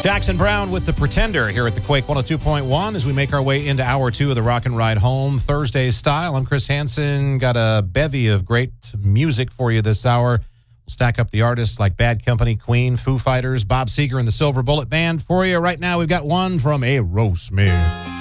Jackson Browne with The Pretender here at the Quake 102.1 as we make our way into hour two of the Rock and Ride Home Thursday style. I'm Chris Hansen. Got a bevy of great music for you this hour. We'll stack up the artists like Bad Company, Queen, Foo Fighters, Bob Seger, and the Silver Bullet Band for you. Right now, we've got one from Aerosmith.